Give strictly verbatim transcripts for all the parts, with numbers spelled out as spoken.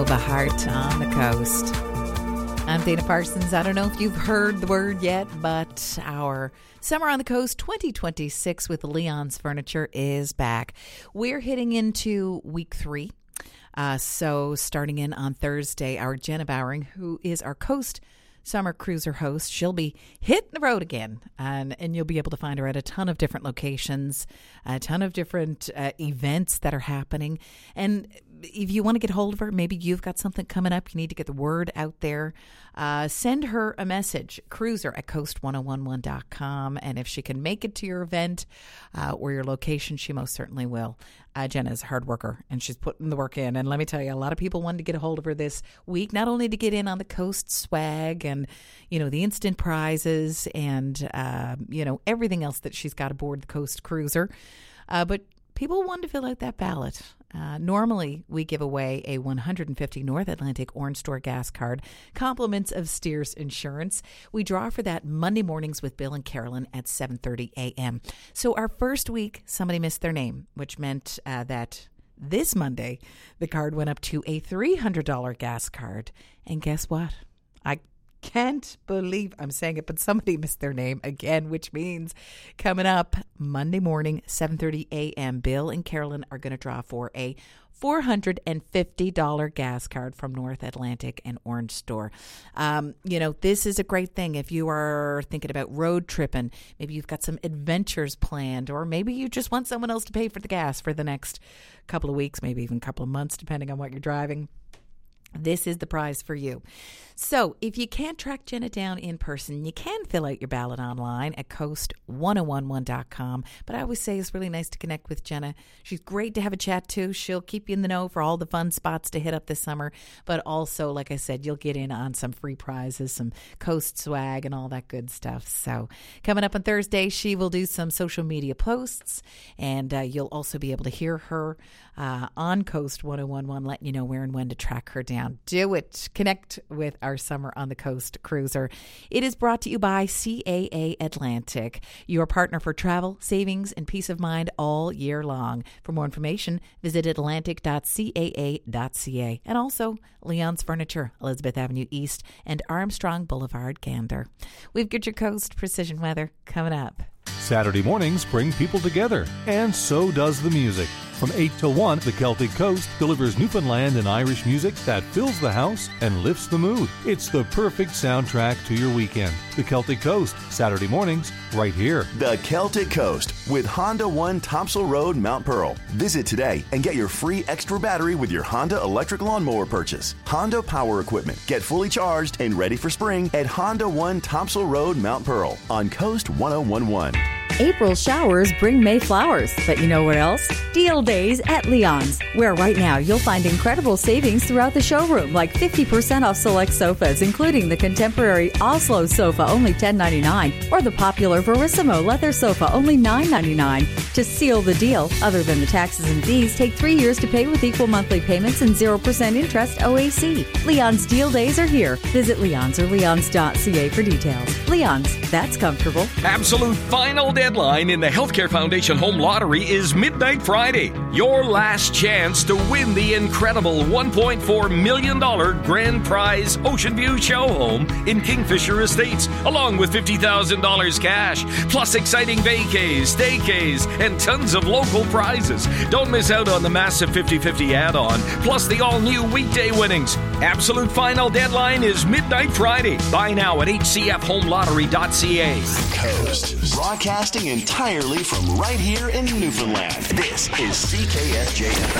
the heart on the coast. I'm Dana Parsons. I don't know if you've heard the word yet, but our Summer on the Coast twenty twenty-six with Leon's Furniture is back. We're hitting into week three. Uh, so starting in on Thursday, our Jenna Bowering, who is our Coast Summer Cruiser host, she'll be hitting the road again, and, and you'll be able to find her at a ton of different locations, a ton of different uh, events that are happening. And if you want to get hold of her, maybe you've got something coming up, you need to get the word out there, uh, send her a message, cruiser at coast ten eleven dot com. And if she can make it to your event uh, or your location, she most certainly will. Uh, Jenna's a hard worker, and she's putting the work in. And let me tell you, a lot of people wanted to get a hold of her this week, not only to get in on the Coast swag and, you know, the instant prizes and, uh, you know, everything else that she's got aboard the Coast Cruiser, uh, but people wanted to fill out that ballot. Uh, normally, we give away a one hundred fifty North Atlantic Orange Store gas card, compliments of Steers Insurance. We draw for that Monday mornings with Bill and Carolyn at seven thirty a.m. So our first week, somebody missed their name, which meant uh, that this Monday, the card went up to a three hundred dollars gas card. And guess what? I can't believe I'm saying it, but somebody missed their name again, which means coming up Monday morning, seven thirty a.m., Bill and Carolyn are going to draw for a four hundred fifty dollars gas card from North Atlantic and Orange Store. Um, you know, this is a great thing if you are thinking about road tripping. Maybe you've got some adventures planned, or maybe you just want someone else to pay for the gas for the next couple of weeks, maybe even a couple of months, depending on what you're driving. This is the prize for you. So if you can't track Jenna down in person, you can fill out your ballot online at coast ten eleven dot com. But I always say it's really nice to connect with Jenna. She's great to have a chat to. She'll keep you in the know for all the fun spots to hit up this summer. But also, like I said, you'll get in on some free prizes, some Coast swag and all that good stuff. So coming up on Thursday, she will do some social media posts. And uh, you'll also be able to hear her uh, on Coast ten eleven, letting you know where and when to track her down. Do it. Connect with our Summer on the Coast Cruiser. It is brought to you by C A A Atlantic, your partner for travel, savings, and peace of mind all year long. For more information, visit atlantic dot c a a dot c a. And also Leon's Furniture, Elizabeth Avenue East and Armstrong Boulevard, Gander. We've got your Coast Precision Weather coming up. Saturday mornings bring people together, and so does the music. From eight till one, the Celtic Coast delivers Newfoundland and Irish music that fills the house and lifts the mood. It's the perfect soundtrack to your weekend. The Celtic Coast, Saturday mornings, right here. The Celtic Coast with Honda One Topsail Road, Mount Pearl. Visit today and get your free extra battery with your Honda electric lawnmower purchase. Honda Power Equipment. Get fully charged and ready for spring at Honda One Topsail Road, Mount Pearl on Coast ten eleven. April showers bring May flowers, but you know where else? Deal Days at Leon's, where right now you'll find incredible savings throughout the showroom, like fifty percent off select sofas, including the contemporary Oslo sofa, only ten ninety-nine, or the popular Verissimo leather sofa, only nine ninety-nine. To seal the deal, other than the taxes and fees, take three years to pay with equal monthly payments and zero percent interest O A C. Leon's Deal Days are here. Visit Leon's or leons dot c a for details. Leon's, that's comfortable. Absolute final deadline in the Healthcare Foundation Home Lottery is Midnight Friday. Your last chance to win the incredible one point four million dollars grand prize Ocean View show home in Kingfisher Estates, along with fifty thousand dollars cash, plus exciting vacays, staycays, and tons of local prizes. Don't miss out on the massive fifty-fifty add-on, plus the all-new weekday winnings. Absolute final deadline is Midnight Friday. Buy now at h c f home lottery dot c a. Coast, broadcasting entirely from right here in Newfoundland. This is C K S J F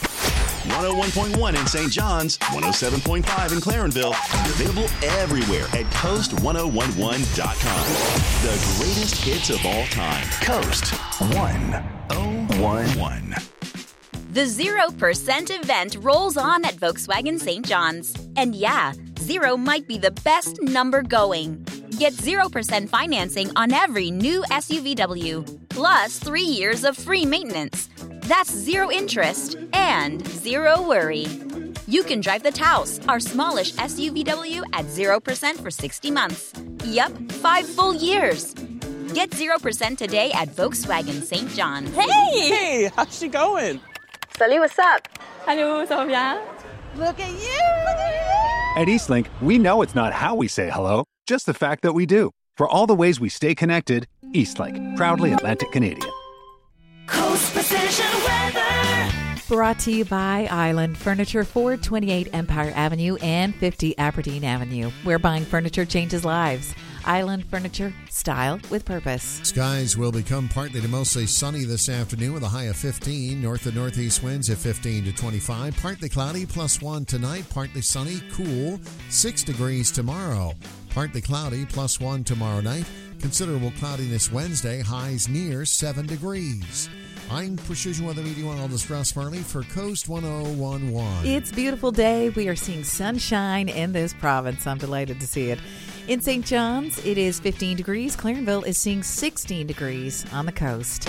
M. one oh one point one in Saint John's, one oh seven point five in Clarenville, available everywhere at coast ten eleven dot com. The greatest hits of all time. Coast ten eleven. The zero percent event rolls on at Volkswagen Saint John's. And yeah, zero might be the best number going. Get zero percent financing on every new S U V W, plus three years of free maintenance. That's zero interest and zero worry. You can drive the Taos, our smallish S U V W, at zero percent for sixty months. Yup, five full years. Get zero percent today at Volkswagen Saint John. Hey! Hey, how's she going? Salut, what's up? Allô, ça va bien? Look at you! Look at you! At Eastlink, we know it's not how we say hello, just the fact that we do. For all the ways we stay connected, Eastlink, proudly Atlantic Canadian. Coast Precision Weather. Brought to you by Island Furniture, four twenty-eight Empire Avenue and fifty Aberdeen Avenue, where buying furniture changes lives. Island Furniture, style with purpose. Skies will become partly to mostly sunny this afternoon with a high of fifteen. North and northeast winds at fifteen to twenty-five. Partly cloudy, plus one tonight. Partly sunny, cool, six degrees tomorrow. Partly cloudy, plus one tomorrow night. Considerable cloudiness Wednesday, highs near seven degrees. I'm Precision Weather Meteorologist Russ Farley for Coast one oh one point one. It's a beautiful day. We are seeing sunshine in this province. I'm delighted to see it. In Saint John's, it is fifteen degrees. Clarenville is seeing sixteen degrees on the coast.